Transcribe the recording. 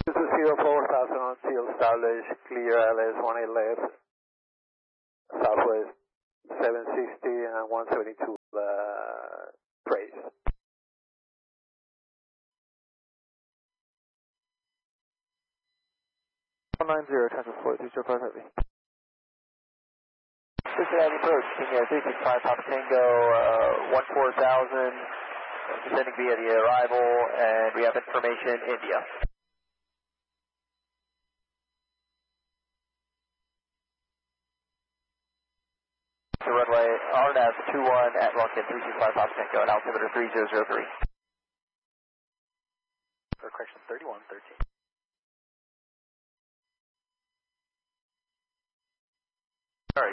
This is 04,000 on seal established, clear LS 18 left, southwest 760 and 172 praise. 190, transfer 4205 heavy. 680 approach, King Air 365 Papa Tango, 14,000, descending via the arrival, and we have information, India. The runway RNAV 21 at Longton 365 Papa Tango, at altimeter 3003. For correction 3113.